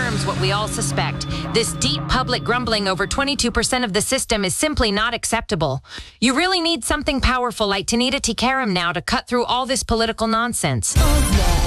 confirms what we all suspect. This deep public grumbling over 22% of the system is simply not acceptable. You really need something powerful like Tanita Tikaram now to cut through all this political nonsense.